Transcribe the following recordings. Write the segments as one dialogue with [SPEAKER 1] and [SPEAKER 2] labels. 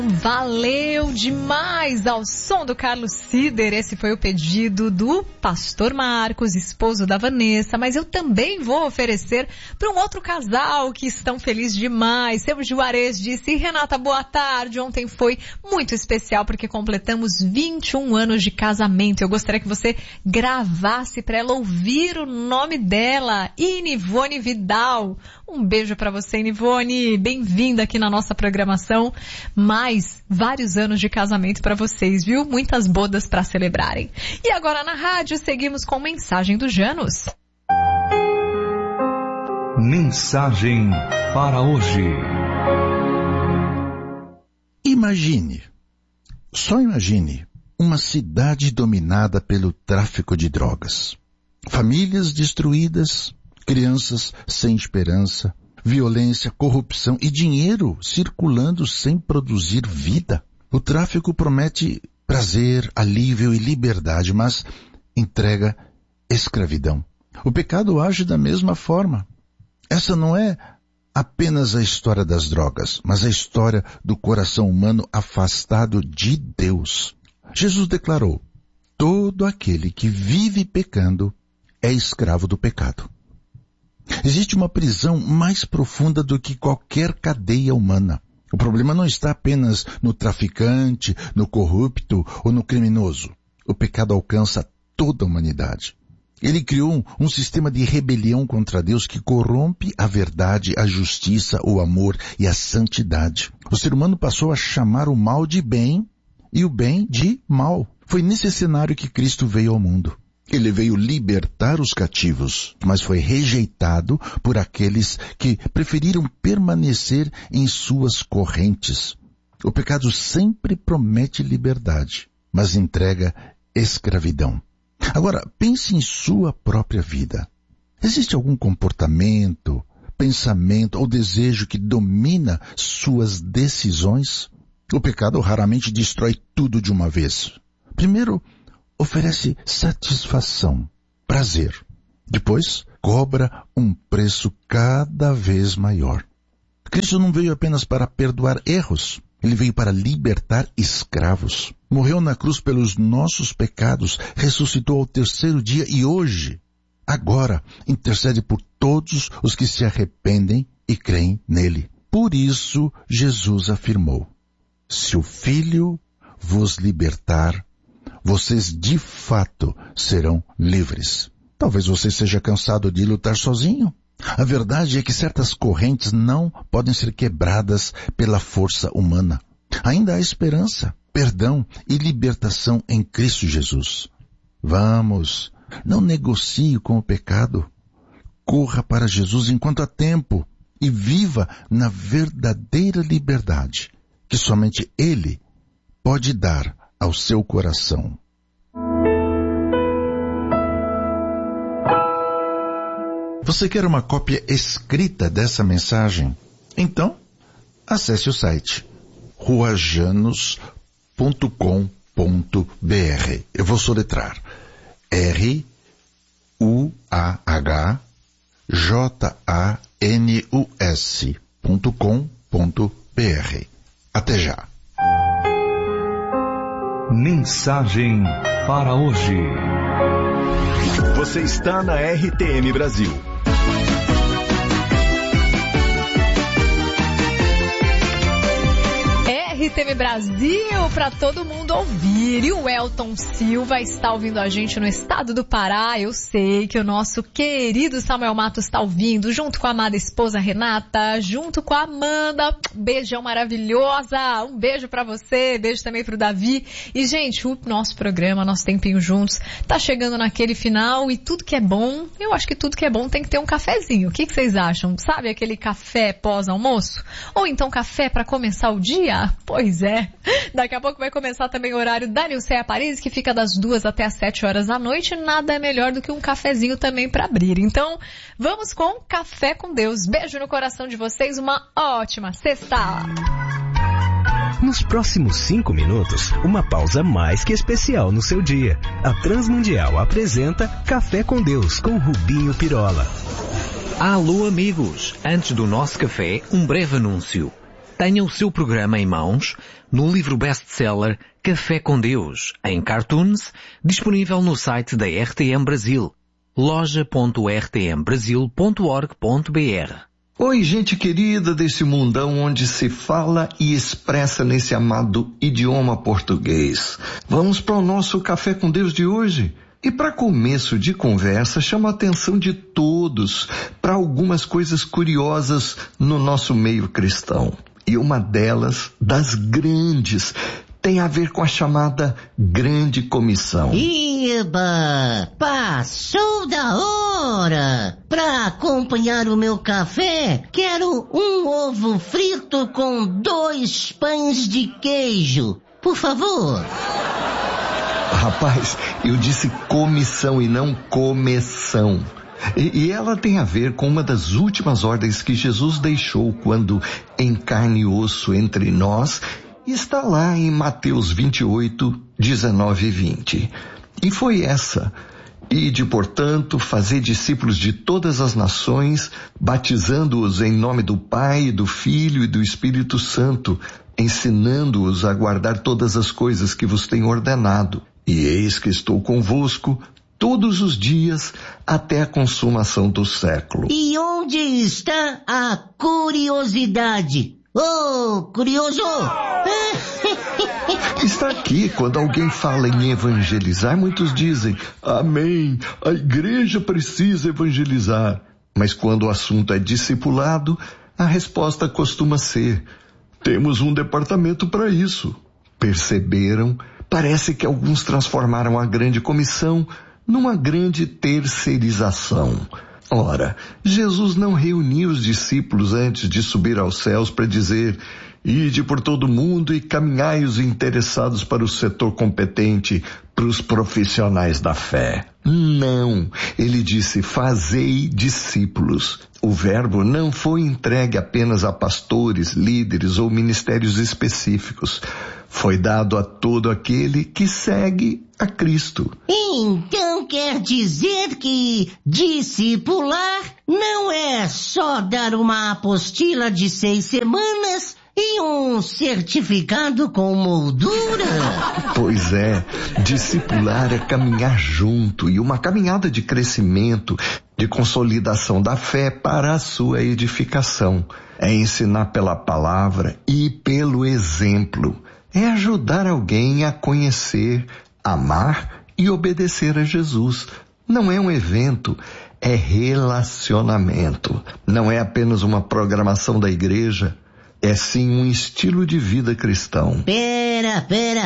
[SPEAKER 1] Valeu demais ao som do Carlos Sider. Esse foi o pedido do pastor Marcos, esposo da Vanessa, mas eu também vou oferecer para um outro casal que estão felizes demais. Seu Juarez disse: Renata, boa tarde. Ontem foi muito especial porque completamos 21 anos de casamento. Eu gostaria que você gravasse para ela ouvir o nome dela, Inivone Vidal. Um beijo para você, Inivone. Bem-vinda aqui na nossa programação. Mais vários anos de casamento para vocês, viu? Muitas bodas para celebrarem. E agora na rádio seguimos com Mensagem do Janus.
[SPEAKER 2] Mensagem para hoje.
[SPEAKER 3] Imagine, só imagine, uma cidade dominada pelo tráfico de drogas. Famílias destruídas, crianças sem esperança, violência, corrupção e dinheiro circulando sem produzir vida. O tráfico promete prazer, alívio e liberdade, mas entrega escravidão. O pecado age da mesma forma. Essa não é apenas a história das drogas, mas a história do coração humano afastado de Deus. Jesus declarou: todo aquele que vive pecando é escravo do pecado. Existe uma prisão mais profunda do que qualquer cadeia humana. O problema não está apenas no traficante, no corrupto ou no criminoso. O pecado alcança toda a humanidade. Ele criou um sistema de rebelião contra Deus que corrompe a verdade, a justiça, o amor e a santidade. O ser humano passou a chamar o mal de bem e o bem de mal. Foi nesse cenário que Cristo veio ao mundo. Ele veio libertar os cativos, mas foi rejeitado por aqueles que preferiram permanecer em suas correntes. O pecado sempre promete liberdade, mas entrega escravidão. Agora, pense em sua própria vida. Existe algum comportamento, pensamento ou desejo que domina suas decisões? O pecado raramente destrói tudo de uma vez. Primeiro, oferece satisfação, prazer. Depois, cobra um preço cada vez maior. Cristo não veio apenas para perdoar erros. Ele veio para libertar escravos. Morreu na cruz pelos nossos pecados, ressuscitou ao terceiro dia e hoje, agora, intercede por todos os que se arrependem e creem nele. Por isso, Jesus afirmou: se o Filho vos libertar, vocês de fato serão livres. Talvez você esteja cansado de lutar sozinho. A verdade é que certas correntes não podem ser quebradas pela força humana. Ainda há esperança, perdão e libertação em Cristo Jesus. Vamos, não negocie com o pecado. Corra para Jesus enquanto há tempo e viva na verdadeira liberdade que somente Ele pode dar ao seu coração. Você quer uma cópia escrita dessa mensagem? Então, acesse o site ruajanus.com.br. Eu vou soletrar: ruajanus.com.br. Até já.
[SPEAKER 2] Mensagem para hoje.
[SPEAKER 4] Você está na RTM Brasil.
[SPEAKER 1] RTM Brasil para todo mundo ouvir. E o Elton Silva está ouvindo a gente no estado do Pará. Eu sei que o nosso querido Samuel Matos está ouvindo, junto com a amada esposa Renata, junto com a Amanda. Beijão maravilhosa. Um beijo para você, beijo também pro Davi. E, gente, o nosso programa, nosso tempinho juntos, tá chegando naquele final e tudo que é bom, eu acho que tudo que é bom tem que ter um cafezinho. O que vocês acham? Sabe aquele café pós-almoço? Ou então café para começar o dia? Pois é. Daqui a pouco vai começar também o horário da Nilceia Paris, que fica das 2 até as 7 horas da noite. Nada é melhor do que um cafezinho também para abrir. Então, vamos com Café com Deus. Beijo no coração de vocês. Uma ótima sexta.
[SPEAKER 5] Nos próximos 5 minutos, uma pausa mais que especial no seu dia. A Transmundial apresenta Café com Deus com Rubinho Pirola.
[SPEAKER 6] Alô amigos, antes do nosso café, um breve anúncio. Tenha o seu programa em mãos no livro best-seller Café com Deus, em cartoons, disponível no site da RTM Brasil, loja.rtmbrasil.org.br.
[SPEAKER 7] Oi, gente querida desse mundão onde se fala e expressa nesse amado idioma português. Vamos para o nosso Café com Deus de hoje? E para começo de conversa, chamo a atenção de todos para algumas coisas curiosas no nosso meio cristão. E uma delas, das grandes, tem a ver com a chamada Grande Comissão.
[SPEAKER 8] Iba, passou da hora! Para acompanhar o meu café, quero um ovo frito com 2 pães de queijo. Por favor.
[SPEAKER 7] Rapaz, eu disse comissão e não começão. E ela tem a ver com uma das últimas ordens que Jesus deixou quando em carne e osso entre nós, e está lá em Mateus 28, 19 e 20. E foi essa: ide, portanto, fazer discípulos de todas as nações, batizando-os em nome do Pai, do Filho e do Espírito Santo, ensinando-os a guardar todas as coisas que vos tenho ordenado. E eis que estou convosco todos os dias até a consumação do século.
[SPEAKER 8] E onde está a curiosidade? Oh, curioso!
[SPEAKER 7] Está aqui. Quando alguém fala em evangelizar, muitos dizem: amém, a igreja precisa evangelizar. Mas quando o assunto é discipulado, a resposta costuma ser: temos um departamento para isso. Perceberam? Parece que alguns transformaram a grande comissão numa grande terceirização. Ora, Jesus não reuniu os discípulos antes de subir aos céus para dizer: ide por todo mundo e caminhai os interessados para o setor competente, para os profissionais da fé. Não, ele disse: fazei discípulos. O verbo não foi entregue apenas a pastores, líderes ou ministérios específicos. Foi dado a todo aquele que segue a Cristo.
[SPEAKER 8] Então quer dizer que discipular não é só dar uma apostila de 6 semanas e um certificado com moldura?
[SPEAKER 7] Pois é, discipular é caminhar junto, e uma caminhada de crescimento, de consolidação da fé para a sua edificação. É ensinar pela palavra e pelo exemplo. É ajudar alguém a conhecer, amar e obedecer a Jesus. Não é um evento, é relacionamento. Não é apenas uma programação da igreja, é sim um estilo de vida cristão.
[SPEAKER 8] Pera.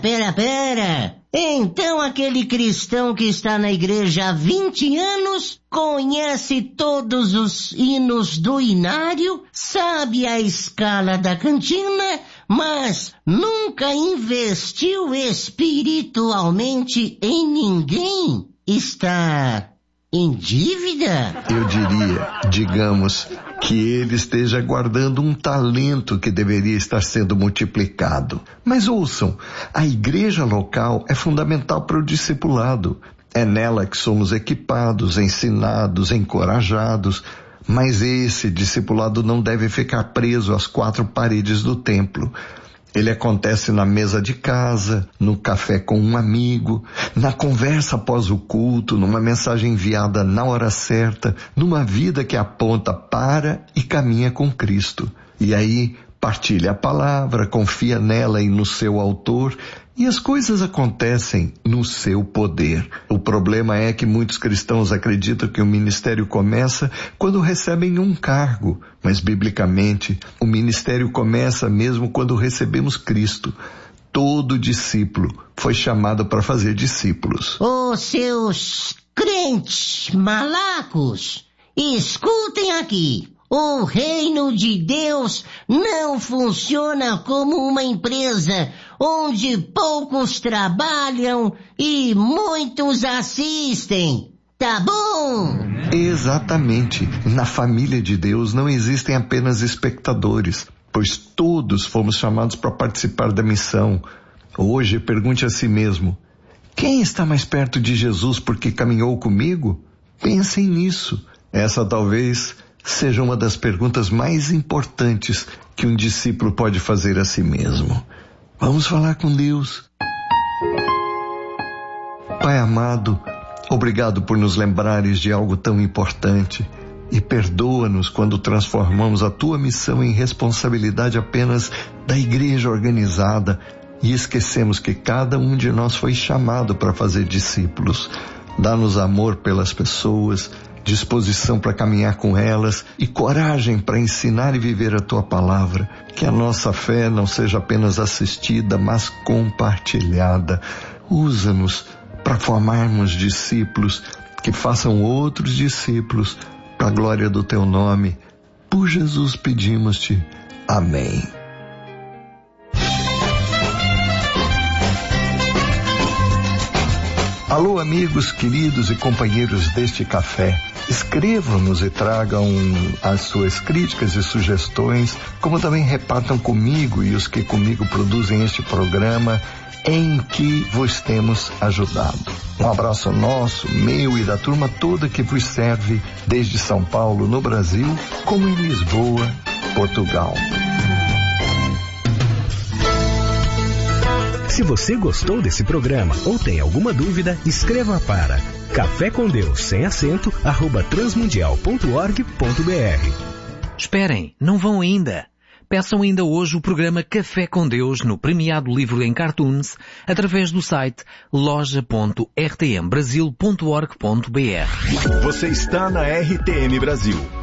[SPEAKER 8] Então aquele cristão que está na igreja há 20 anos conhece todos os hinos do inário, sabe a escala da cantina, mas nunca investiu espiritualmente em ninguém? Está em dívida?
[SPEAKER 7] Eu diria, digamos, que ele esteja guardando um talento que deveria estar sendo multiplicado. Mas ouçam, a igreja local é fundamental para o discipulado. É nela que somos equipados, ensinados, encorajados. Mas esse discipulado não deve ficar preso às 4 paredes do templo. Ele acontece na mesa de casa, no café com um amigo, na conversa após o culto, numa mensagem enviada na hora certa, numa vida que aponta para e caminha com Cristo. E aí, partilha a palavra, confia nela e no seu autor, e as coisas acontecem no seu poder. O problema é que muitos cristãos acreditam que o ministério começa quando recebem um cargo, mas biblicamente o ministério começa mesmo quando recebemos Cristo. Todo discípulo foi chamado para fazer discípulos.
[SPEAKER 8] Os seus crentes malacos, escutem aqui. O reino de Deus não funciona como uma empresa onde poucos trabalham e muitos assistem. Tá bom?
[SPEAKER 7] Exatamente. Na família de Deus não existem apenas espectadores, pois todos fomos chamados para participar da missão. Hoje, pergunte a si mesmo: quem está mais perto de Jesus porque caminhou comigo? Pensem nisso. Essa talvez seja uma das perguntas mais importantes que um discípulo pode fazer a si mesmo. Vamos falar com Deus. Pai amado, obrigado por nos lembrares de algo tão importante e perdoa-nos quando transformamos a tua missão em responsabilidade apenas da igreja organizada e esquecemos que cada um de nós foi chamado para fazer discípulos. Dá-nos amor pelas pessoas, disposição para caminhar com elas e coragem para ensinar e viver a tua palavra. Que a nossa fé não seja apenas assistida, mas compartilhada. Usa-nos para formarmos discípulos que façam outros discípulos para a glória do teu nome. Por Jesus pedimos-te. Amém. Alô, amigos queridos e companheiros deste café. Escrevam-nos e tragam as suas críticas e sugestões, como também repartam comigo e os que comigo produzem este programa em que vos temos ajudado. Um abraço nosso, meu e da turma toda que vos serve desde São Paulo, no Brasil, como em Lisboa, Portugal.
[SPEAKER 5] Se você gostou desse programa ou tem alguma dúvida, escreva para Café com Deus, sem acento, @transmundial.org.br.
[SPEAKER 6] Esperem, não vão ainda. Peçam ainda hoje o programa Café com Deus no premiado livro em cartoons através do site loja.rtmbrasil.org.br.
[SPEAKER 4] Você está na RTM Brasil.